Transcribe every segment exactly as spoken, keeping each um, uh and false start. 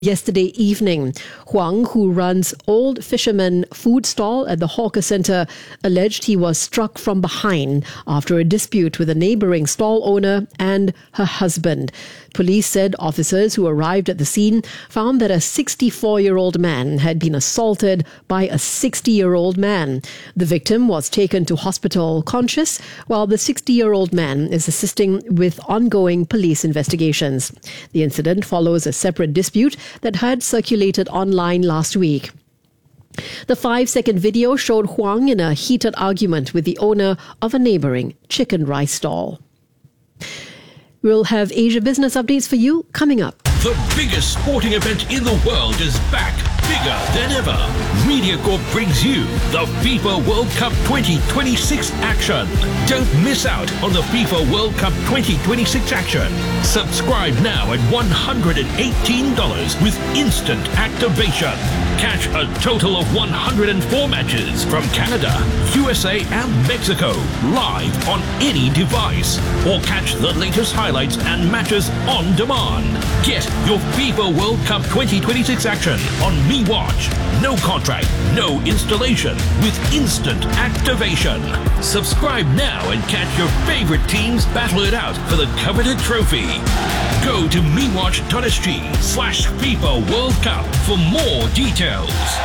Yesterday evening, Huang, who runs Old Fisherman Food Stall at the hawker centre, alleged he was struck from behind after a dispute with a neighbouring stall owner and her husband. Police said officers who arrived at the scene found that a sixty-four-year-old man had been assaulted by a sixty-year-old man. The victim was taken to hospital conscious, while the sixty-year-old man is assisting with ongoing police investigations. The incident follows a separate dispute that had circulated online last week. The five-second video showed Huang in a heated argument with the owner of a neighbouring chicken rice stall. We'll have Asia Business updates for you coming up. The biggest sporting event in the world is back, bigger than ever. MediaCorp brings you the FIFA World Cup twenty twenty-six action. Don't miss out on the FIFA World Cup twenty twenty-six action. Subscribe now at one hundred eighteen dollars with instant activation. Catch a total of one hundred four matches from Canada, U S A and Mexico live on any device. Or catch the latest highlights and matches on demand. Get your FIFA World Cup twenty twenty-six action on MeWatch. No contract, no installation, with instant activation. Subscribe now and catch your favorite teams battle it out for the coveted trophy. Go to mewatch.sg slash FIFA World Cup for more details.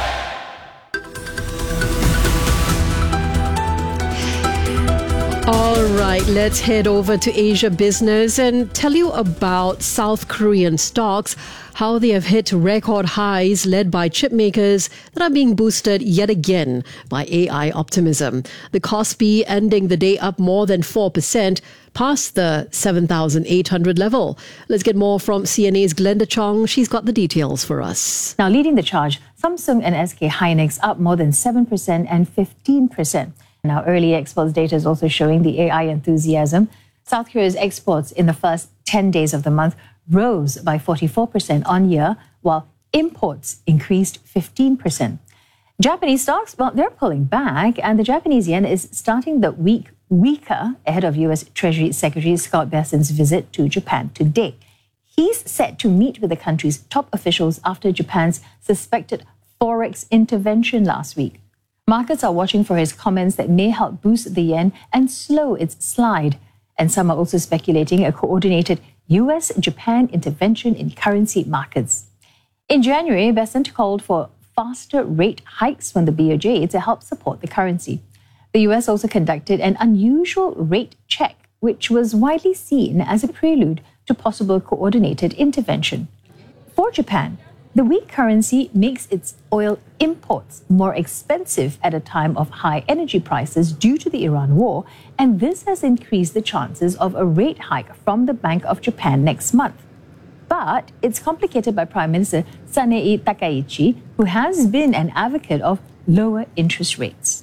All right, let's head over to Asia Business and tell you about South Korean stocks, how they have hit record highs led by chip makers that are being boosted yet again by A I optimism. The Kospi ending the day up more than four percent, past the seven thousand eight hundred level. Let's get more from C N A's Glenda Chong. She's got the details for us. Now, leading the charge, Samsung and S K Hynix up more than seven percent and fifteen percent. Now, early exports data is also showing the A I enthusiasm. South Korea's exports in the first ten days of the month rose by forty-four percent on year, while imports increased fifteen percent. Japanese stocks, well, they're pulling back, and the Japanese yen is starting the week weaker ahead of U S Treasury Secretary Scott Bessent's visit to Japan today. He's set to meet with the country's top officials after Japan's suspected forex intervention last week. Markets are watching for his comments that may help boost the yen and slow its slide. And some are also speculating a coordinated U S-Japan intervention in currency markets. In January, Bessent called for faster rate hikes from the B O J to help support the currency. The U S also conducted an unusual rate check, which was widely seen as a prelude to possible coordinated intervention. For Japan, the weak currency makes its oil imports more expensive at a time of high energy prices due to the Iran war, and this has increased the chances of a rate hike from the Bank of Japan next month. But it's complicated by Prime Minister Sanei Takaichi, who has been an advocate of lower interest rates.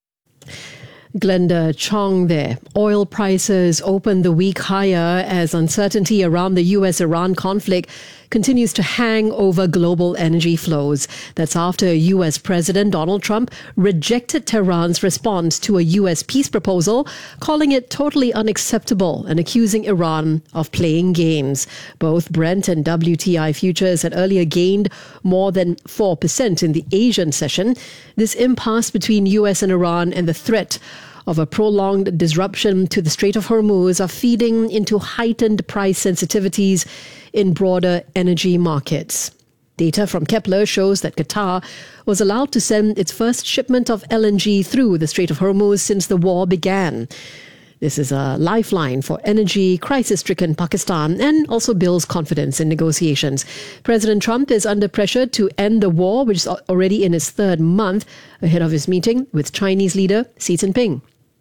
Glenda Chong there. Oil prices opened the week higher as uncertainty around the U S Iran conflict continues to hang over global energy flows. That's after U S President Donald Trump rejected Tehran's response to a U S peace proposal, calling it totally unacceptable and accusing Iran of playing games. Both Brent and W T I futures had earlier gained more than four percent in the Asian session. This impasse between U S and Iran and the threat of a prolonged disruption to the Strait of Hormuz are feeding into heightened price sensitivities in broader energy markets. Data from Kepler shows that Qatar was allowed to send its first shipment of L N G through the Strait of Hormuz since the war began. This is a lifeline for energy crisis-stricken Pakistan and also builds confidence in negotiations. President Trump is under pressure to end the war, which is already in its third month, ahead of his meeting with Chinese leader Xi Jinping.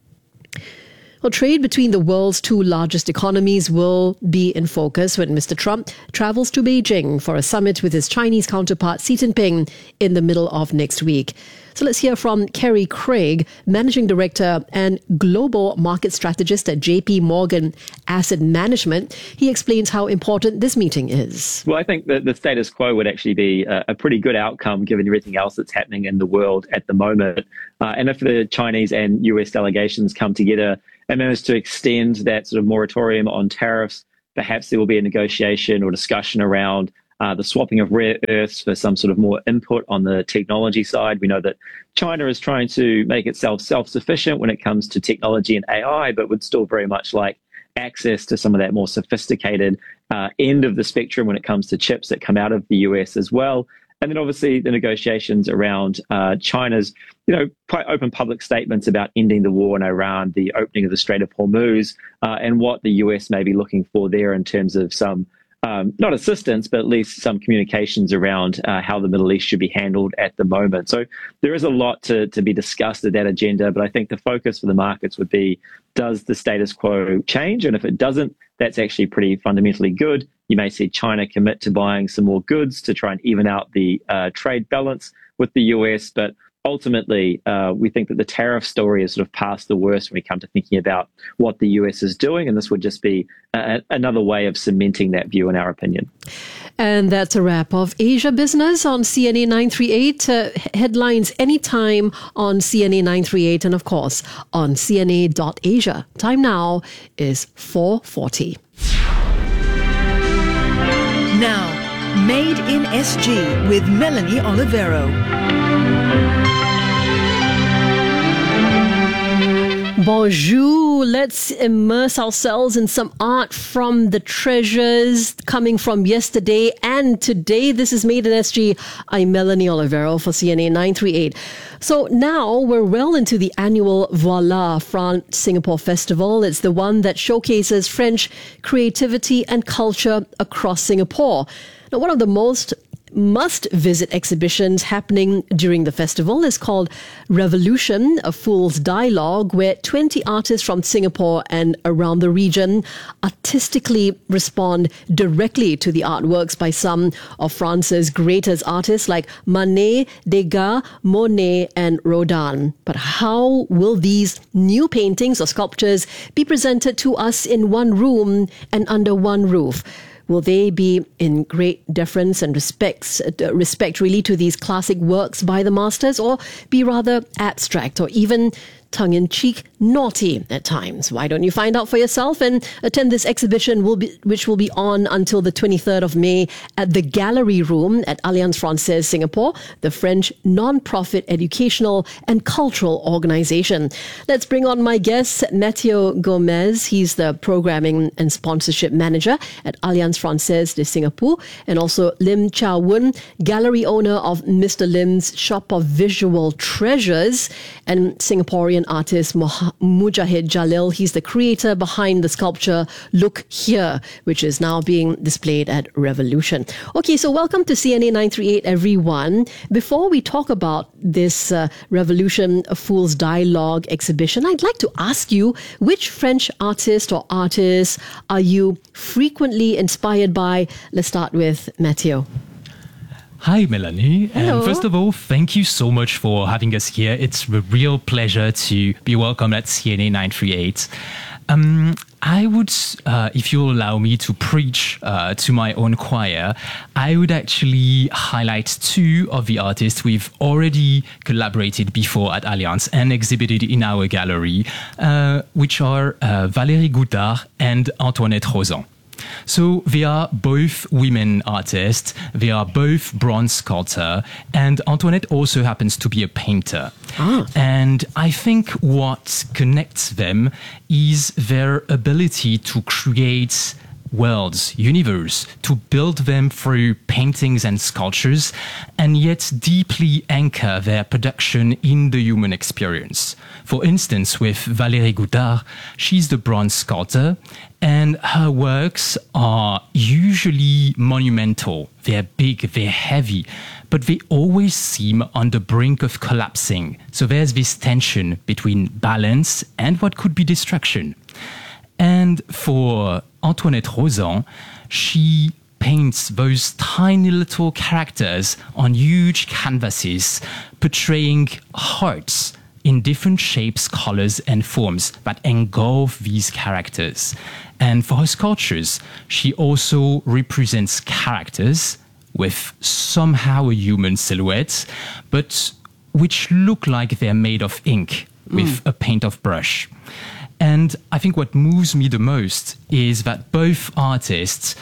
Well, trade between the world's two largest economies will be in focus when Mister Trump travels to Beijing for a summit with his Chinese counterpart Xi Jinping in the middle of next week. So let's hear from Kerry Craig, Managing Director and Global Market Strategist at J P Morgan Asset Management. He explains how important this meeting is. Well, I think that the status quo would actually be a, a pretty good outcome given everything else that's happening in the world at the moment. Uh, and if the Chinese and U S delegations come together and manage to extend that sort of moratorium on tariffs, perhaps there will be a negotiation or discussion around uh, the swapping of rare earths for some sort of more input on the technology side. We know that China is trying to make itself self-sufficient when it comes to technology and A I, but would still very much like access to some of that more sophisticated uh, end of the spectrum when it comes to chips that come out of the U S as well. And then obviously the negotiations around uh, China's, you know, quite open public statements about ending the war in Iran, the opening of the Strait of Hormuz, uh, and what the U S may be looking for there in terms of some, um, not assistance, but at least some communications around uh, how the Middle East should be handled at the moment. So there is a lot to, to be discussed at that agenda, but I think the focus for the markets would be, does the status quo change? And if it doesn't, that's actually pretty fundamentally good. You may see China commit to buying some more goods to try and even out the uh, trade balance with the U S. But ultimately, uh, we think that the tariff story is sort of past the worst when we come to thinking about what the U S is doing. And this would just be a, another way of cementing that view, in our opinion. And that's a wrap of Asia Business on C N A nine thirty-eight. Uh, headlines anytime on C N A nine thirty-eight and, of course, on C N A dot asia. Time now is four forty. Now, Made in S G with Melanie Olivero. Bonjour. Let's immerse ourselves in some art from the treasures coming from yesterday and today. This is Made in S G. I'm Melanie Olivero for C N A nine thirty-eight. So now we're well into the annual Voila France Singapore Festival. It's the one that showcases French creativity and culture across Singapore. Now, one of the most must-visit exhibitions happening during the festival is called Revolution, a Fool's Dialogue, where twenty artists from Singapore and around the region artistically respond directly to the artworks by some of France's greatest artists like Manet, Degas, Monet, and Rodin. But how will these new paintings or sculptures be presented to us in one room and under one roof? Will they be in great deference and respects, uh, respect really to these classic works by the masters, or be rather abstract or even tongue-in-cheek naughty at times? Why don't you find out for yourself and attend this exhibition, will be, which will be on until the twenty-third of May at the Gallery Room at Alliance Française Singapore, the French non-profit educational and cultural organization. Let's bring on my guest, Matteo Gomez. He's the programming and sponsorship manager at Alliance Française de Singapore, and also Lim Chow Woon, gallery owner of Mister Lim's Shop of Visual Treasures, and Singaporean artist Mujahid Jalil. He's the creator behind the sculpture Look Here, which is now being displayed at Revolution. Okay, so welcome to C N A nine thirty-eight, everyone. Before we talk about this uh, Revolution A Fool's Dialogue exhibition, I'd like to ask you, which French artist or artists are you frequently inspired by? Let's start with Matteo. Hi, Melanie. Hello. And first of all, thank you so much for having us here. It's a real pleasure to be welcome at C N A nine thirty-eight. Um, I would, uh, if you'll allow me to preach uh, to my own choir, I would actually highlight two of the artists we've already collaborated before at Alliance and exhibited in our gallery, uh, which are uh, Valérie Goutard and Antoinette Rozan. So they are both women artists, they are both bronze sculptor, and Antoinette also happens to be a painter. Ah. And I think what connects them is their ability to create worlds, universe, to build them through paintings and sculptures, and yet deeply anchor their production in the human experience. For instance, with Valérie Goutard, she's the bronze sculptor, and her works are usually monumental. They're big, they're heavy, but they always seem on the brink of collapsing. So there's this tension between balance and what could be destruction. And for Antoinette Rozan, she paints those tiny little characters on huge canvases, portraying hearts in different shapes, colors, and forms that engulf these characters. And for her sculptures, she also represents characters with somehow a human silhouette, but which look like they're made of ink with mm. a paint of brush. And I think what moves me the most is that both artists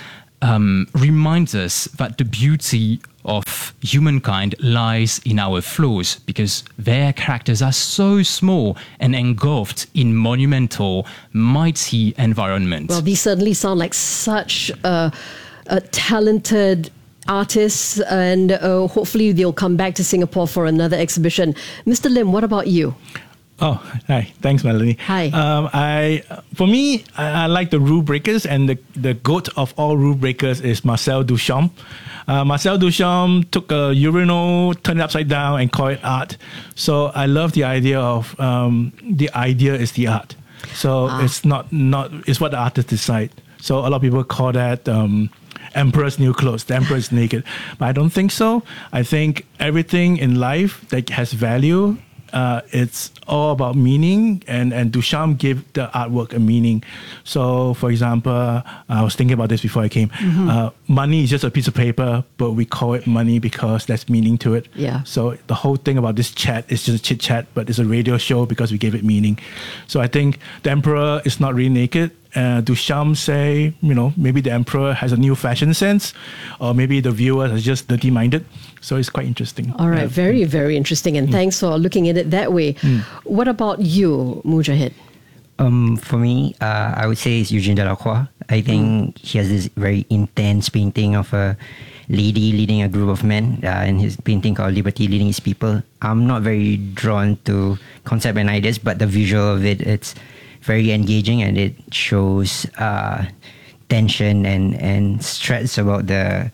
um, reminds us that the beauty of humankind lies in our flaws, because their characters are so small and engulfed in monumental, mighty environments. Well, these certainly sound like such uh, a talented artists, and uh, hopefully they'll come back to Singapore for another exhibition. Mister Lim, what about you? Oh, hi. Thanks, Melanie. Hi. Um, I, for me, I, I like the rule breakers, and the, the goat of all rule breakers is Marcel Duchamp. Uh, Marcel Duchamp took a urinal, turned it upside down, and called it art. So I love the idea of um, the idea is the art. So ah. it's not, not, it's what the artist decide. So a lot of people call that um, emperor's new clothes. The emperor is naked. But I don't think so. I think everything in life that has value, Uh, it's all about meaning, and, and Duchamp gave the artwork a meaning. So, for example, I was thinking about this before I came. Mm-hmm. Uh, money is just a piece of paper, but we call it money because there's meaning to it. Yeah. So the whole thing about this chat is just a chit chat, but it's a radio show because we gave it meaning. So I think the emperor is not really naked. Uh, Duchamp say, you know, maybe the emperor has a new fashion sense, or maybe the viewers are just dirty-minded. So it's quite interesting. All right, yeah. very, very interesting. And mm. thanks for looking at it that way. Mm. What about you, Mujahid? Um, for me, uh, I would say it's Eugene Delacroix. I think mm. he has this very intense painting of a lady leading a group of men, uh, and his painting called Liberty Leading His People. I'm not very drawn to concept and ideas, but the visual of it, it's very engaging, and it shows uh, tension and, and stress about the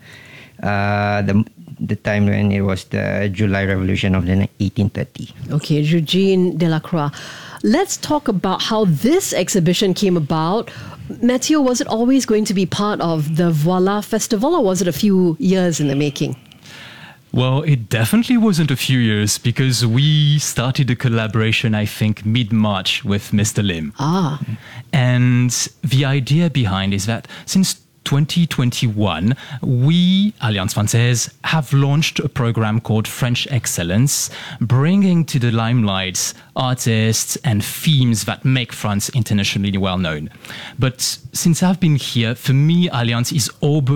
uh, the the time when it was the July Revolution of the eighteen thirty. Okay, Eugene Delacroix. Let's talk about how this exhibition came about. Matthew, was it always going to be part of the Voila Festival, or was it a few years in the making? Well, it definitely wasn't a few years, because we started a collaboration, I think, mid-March with Mister Lim. Ah. And the idea behind is that since twenty twenty-one, we, Alliance Francaise, have launched a program called French Excellence, bringing to the limelight artists and themes that make France internationally well known. But since I've been here, for me, Alliance is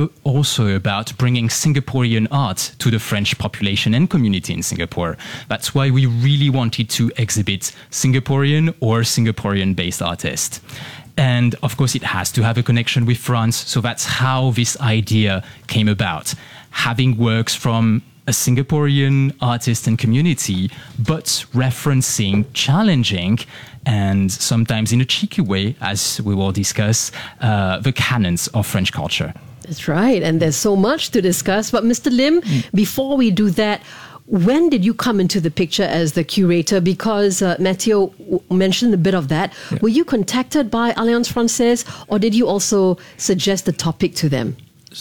also about bringing Singaporean art to the French population and community in Singapore. That's why we really wanted to exhibit Singaporean or Singaporean-based artists. And of course, it has to have a connection with France. So that's how this idea came about. Having works from a Singaporean artist and community, but referencing, challenging, and sometimes in a cheeky way, as we will discuss, uh, the canons of French culture. That's right. And there's so much to discuss. But Mister Lim, mm. before we do that, when did you come into the picture as the curator? Because uh, Matthew w- mentioned a bit of that. Yeah. Were you contacted by Alliance Francaise, or did you also suggest the topic to them?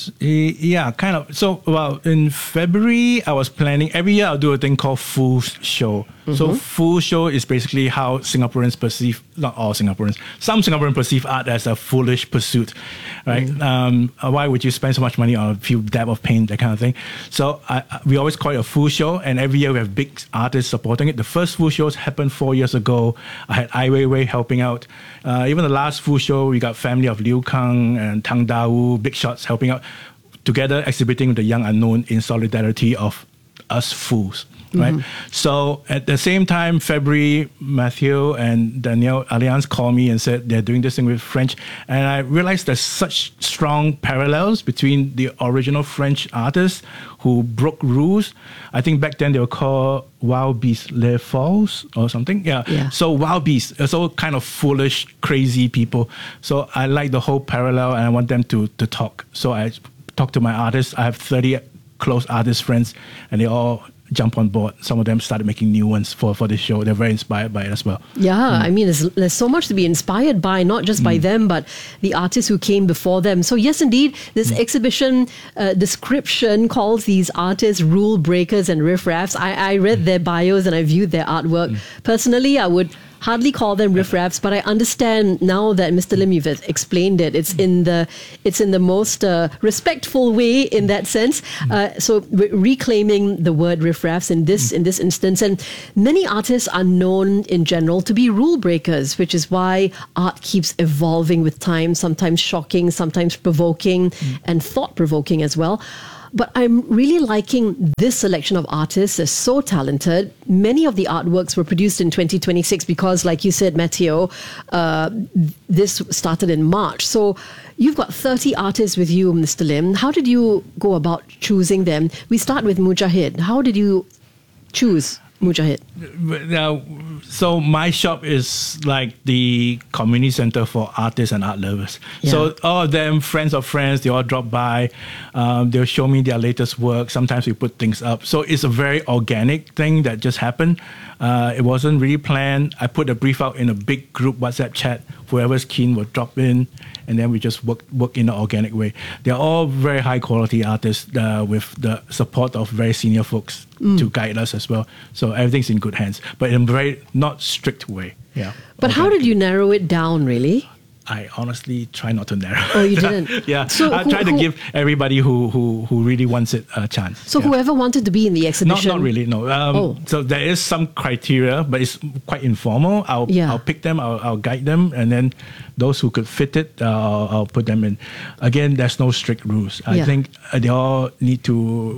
Yeah, kind of. So, well, in February, I was planning, every year I'll do a thing called Fool's Show. Mm-hmm. So, Fool's Show is basically how Singaporeans perceive, not all Singaporeans, some Singaporeans perceive art as a foolish pursuit, right? Mm-hmm. Um, why would you spend so much money on a few dab of paint, that kind of thing? So, I, we always call it a Fool's Show, and every year we have big artists supporting it. The first Fool's Shows happened four years ago. I had Ai Weiwei helping out. Uh, even the last Fool's Show, we got family of Liu Kang and Tang Da Wu, big shots helping out, together exhibiting the young unknown in solidarity of us fools, right? Mm-hmm. So at the same time, February, Matthew and Danielle Alliance called me and said they're doing this thing with French. And I realized there's such strong parallels between the original French artists who broke rules. I think back then they were called Wild Beasts Les Folles or something. Yeah. yeah. So Wild Beasts, it's all kind of foolish, crazy people. So I like the whole parallel, and I want them to to talk. So I talk to my artists. I have thirty close artist friends, and they all jump on board. Some of them started making new ones for, for this show. They're very inspired by it as well. Yeah, mm. I mean, there's, there's so much to be inspired by, not just by mm. them, but the artists who came before them. So yes, indeed, this mm. exhibition uh, description calls these artists rule breakers and riffraffs. I, I read mm. their bios and I viewed their artwork. Mm. Personally, I would hardly call them riffraffs, but I understand now that Mister Lim, you've explained it. It's in the it's in the most uh, respectful way in that sense. Uh, so we're reclaiming the word riffraffs in this in this instance. And many artists are known in general to be rule breakers, which is why art keeps evolving with time, sometimes shocking, sometimes provoking, mm. and thought-provoking as well. But I'm really liking this selection of artists. They're so talented. Many of the artworks were produced in twenty twenty-six because, like you said, Matteo, uh, this started in March. So you've got thirty artists with you, Mister Lim. How did you go about choosing them? We start with Mujahid. How did you choose Mujahid? Now, so my shop is like the community center for artists and art lovers. Yeah. So all of them, friends of friends, they all drop by. Um, they'll show me their latest work. Sometimes we put things up. So it's a very organic thing that just happened. Uh, it wasn't really planned. I put a brief out in a big group WhatsApp chat. Whoever's keen will drop in, and then we just work work in an organic way. They're all very high quality artists uh, with the support of very senior folks mm. to guide us as well. So everything's in good hands, but in a very not strict way. Yeah. But how did you narrow it down, really? I honestly try not to narrow. Oh, you didn't? Yeah. So I who, try to who, give everybody who, who, who really wants it a chance. So yeah. whoever wanted to be in the exhibition? Not, not really, no. Um, oh. So there is some criteria, but it's quite informal. I'll, yeah. I'll pick them, I'll, I'll guide them, and then those who could fit it, uh, I'll, I'll put them in. Again, there's no strict rules. I yeah. think they all need to...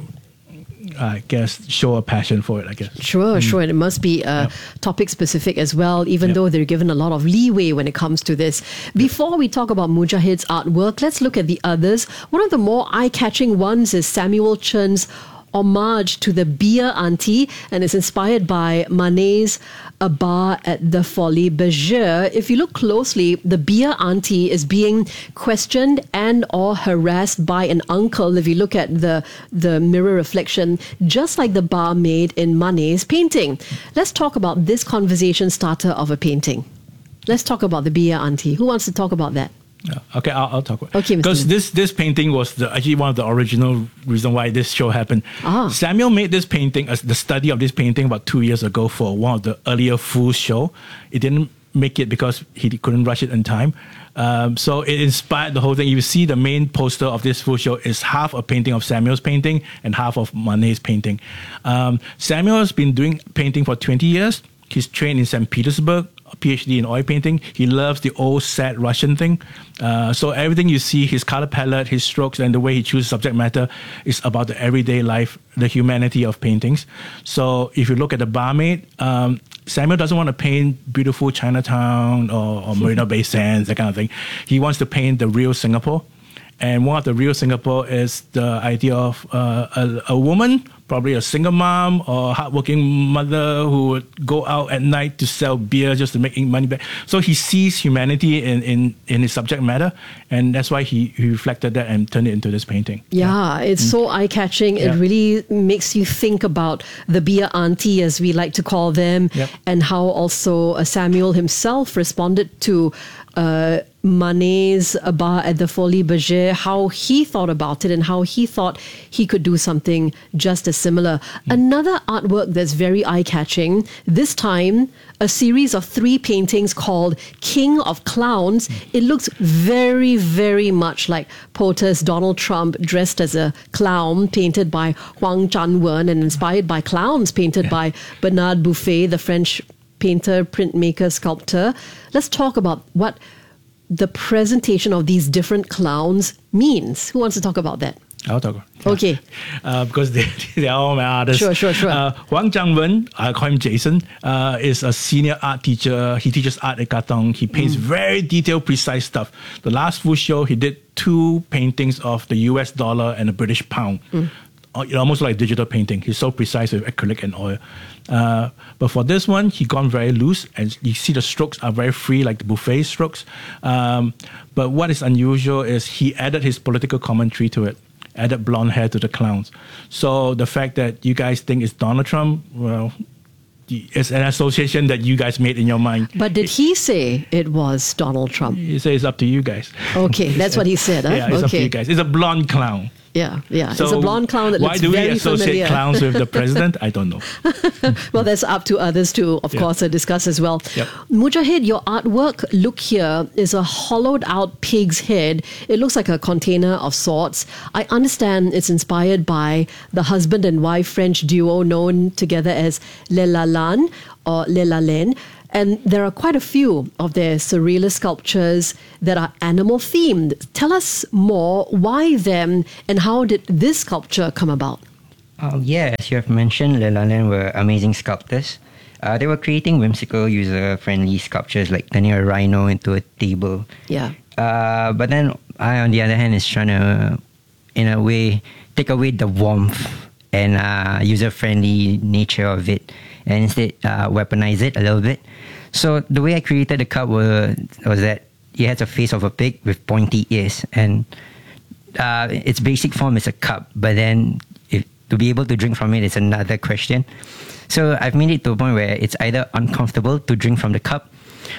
I guess show a passion for it, I guess. Sure, mm. sure. And it must be uh, yep. topic specific as well, even yep. though they're given a lot of leeway when it comes to this. Before we talk about Mujahid's artwork, let's look at the others. One of the more eye-catching ones is Samuel Chen's homage to the beer auntie, and it's inspired by Manet's A Bar at the Folies Bergère. If you look closely, the beer auntie is being questioned and or harassed by an uncle. If you look at the, the mirror reflection, just like the barmaid in Manet's painting. Let's talk about this conversation starter of a painting. Let's talk about the beer auntie. Who wants to talk about that? Yeah. Okay, I'll, I'll talk about it. Okay, because this this painting was the, actually one of the original reason why this show happened. Ah. Samuel made this painting, as the study of this painting, about two years ago for one of the earlier Fool's show. It didn't make it because he couldn't rush it in time. Um, so it inspired the whole thing. You see the main poster of this Fool's show is half a painting of Samuel's painting and half of Manet's painting. Um, Samuel has been doing painting for twenty years. He's trained in Saint Petersburg, a PhD in oil painting. He loves the old, sad Russian thing. Uh, so everything you see, his color palette, his strokes, and the way he chooses subject matter is about the everyday life, the humanity of paintings. So if you look at the barmaid, um, Samuel doesn't want to paint beautiful Chinatown or, or Marina Bay Sands, that kind of thing. He wants to paint the real Singapore. And one of the real Singapore is the idea of uh, a, a woman, probably a single mom or a hardworking mother who would go out at night to sell beer just to make money back. So he sees humanity in, in, in his subject matter, and that's why he, he reflected that and turned it into this painting. Yeah, yeah. It's mm. so eye-catching. It yeah. really makes you think about the beer auntie, as we like to call them, yep. and how also uh, Samuel himself responded to uh, Manet's A Bar at the Folies Bergère, how he thought about it and how he thought he could do something just as similar. Mm. Another artwork that's very eye-catching, this time a series of three paintings called King of Clowns. Mm. It looks very, very much like Porter's Donald Trump dressed as a clown, painted by Huang Zhanwen and inspired by clowns painted yeah. by Bernard Buffet, the French painter, printmaker, sculptor. Let's talk about what the presentation of these different clowns means. Who wants to talk about that? I'll talk. Yeah. Okay. Uh, because they, they are all my artists. Sure, sure, sure. Uh, Huang Zhanwen, I call him Jason, uh, is a senior art teacher. He teaches art at Katong. He paints mm. very detailed, precise stuff. The last Fool's show, he did two paintings of the U S dollar and the British pound. Mm. Almost like digital painting. He's so precise with acrylic and oil. Uh, but for this one, he gone very loose, and you see the strokes are very free, like the Buffet strokes. Um, but what is unusual is he added his political commentary to it, added blonde hair to the clowns. So the fact that you guys think it's Donald Trump, well, it's an association that you guys made in your mind. But did he say it was Donald Trump? He says it's up to you guys. Okay, that's what he said. Huh? Yeah, it's okay. up to you guys. It's a blonde clown. Yeah, yeah. So it's a blonde clown that why looks do we very associate familiar. clowns with the president? I don't know. Well, that's up to others to, of Yeah. course, uh, discuss as well. Yep. Mujahid, your artwork, look here, is a hollowed out pig's head. It looks like a container of sorts. I understand it's inspired by the husband and wife French duo known together as Les Lalane or Les Lalènes. And there are quite a few of their surrealist sculptures that are animal themed. Tell us more, why them, and how did this sculpture come about? Um, yeah, as you have mentioned, Les Lalènes were amazing sculptors. Uh, they were creating whimsical, user-friendly sculptures like turning a rhino into a table. Yeah. Uh, but then I, on the other hand, is trying to, in a way, take away the warmth and uh, user-friendly nature of it, and instead uh, weaponize it a little bit. So the way I created the cup was, was that it has a face of a pig with pointy ears, and uh, its basic form is a cup, but then if, to be able to drink from it is another question. So I've made it to a point where it's either uncomfortable to drink from the cup,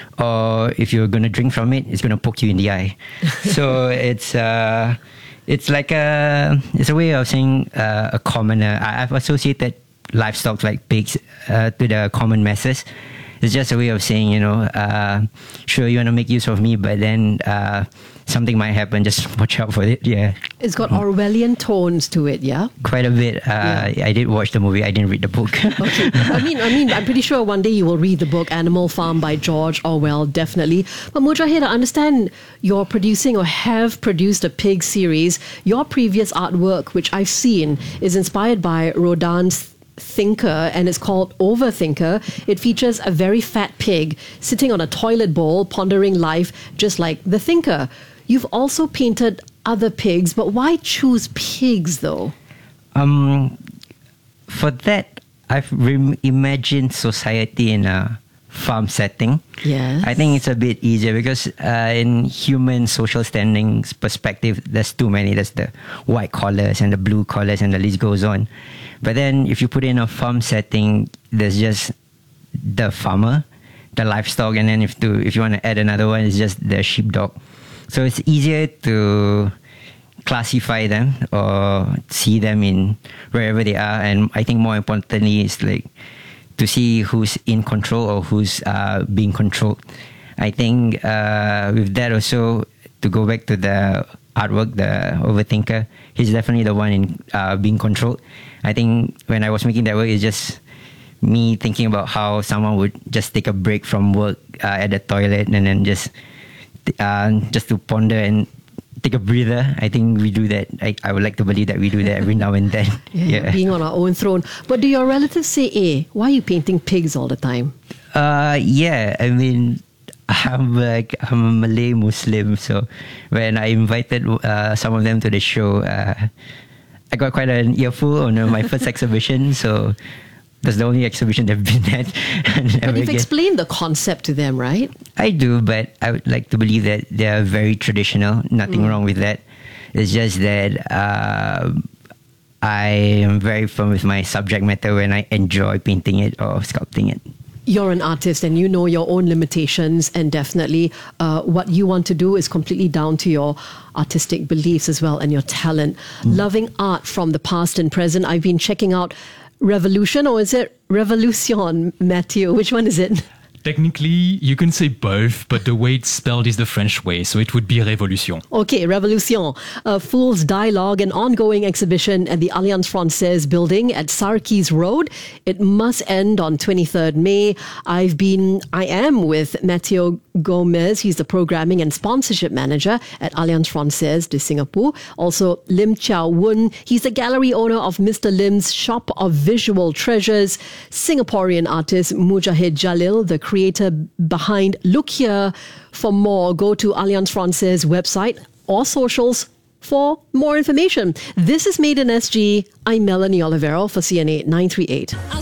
or if you're going to drink from it, it's going to poke you in the eye. So it's uh, it's like a it's a way of saying uh, a commoner. I, I've associated livestock like pigs uh, to the common masses. It's just a way of saying, you know, uh, sure, you want to make use of me, but then uh, something might happen. Just watch out for it. Yeah. It's got Orwellian tones to it, yeah? Quite a bit. Uh, Yeah. I did watch the movie. I didn't read the book. Okay. I mean, I mean, I'm pretty sure one day you will read the book Animal Farm by George Orwell, definitely. But Mujahid, I understand you're producing or have produced a pig series. Your previous artwork, which I've seen, is inspired by Rodin's Thinker, and it's called Overthinker. It features a very fat pig sitting on a toilet bowl, pondering life, just like the Thinker. You've also painted other pigs, but why choose pigs, though? Um, for that, I've reimagined society in a farm setting. Yes. I think it's a bit easier because uh, in human social standings perspective, there's too many. There's the white collars and the blue collars, and the list goes on. But then if you put in a farm setting, there's just the farmer, the livestock, and then if to if you want to add another one, it's just the sheepdog. So it's easier to classify them or see them in wherever they are. And I think more importantly, it's like to see who's in control or who's uh, being controlled. I think uh, with that also, to go back to the artwork, the Overthinker, he's definitely the one in uh, being controlled. I think when I was making that work, it's just me thinking about how someone would just take a break from work uh, at the toilet and then just uh, just to ponder and take a breather. I think we do that. I, I would like to believe that we do that every now and then. Yeah, being on our own throne. But do your relatives say, eh, why are you painting pigs all the time? Uh, yeah, I mean, I'm like I'm a Malay Muslim, so when I invited uh, some of them to the show, uh, I got quite an earful on uh, my first exhibition. So that's the only exhibition they've been at. But you've explained the concept to them, right? I do, but I would like to believe that they are very traditional. Nothing mm. wrong with that. It's just that uh, I am very firm with my subject matter when I enjoy painting it or sculpting it. You're an artist and you know your own limitations, and definitely uh, what you want to do is completely down to your artistic beliefs as well and your talent. Mm. Loving art from the past and present. I've been checking out Revolution, or is it Revolution, Matthew? Which one is it? Technically, you can say both, but the way it's spelled is the French way, so it would be Révolution. Okay, Révolution. A Fool's Dialogue, an ongoing exhibition at the Alliance Francaise building at Sarkis Road. It must end on twenty-third May. I've been, I am with Matthew Gomez. He's the programming and sponsorship manager at Alliance Francaise de Singapore. Also, Lim Chow Woon. He's the gallery owner of Mister Lim's Shop of Visual Treasures. Singaporean artist Mujahid Jalil, the creator behind Look Here. For more, go to Alliance Francaise website or socials for more information. This is Made in S G. I'm Melanie Olivero for C N A nine three eight.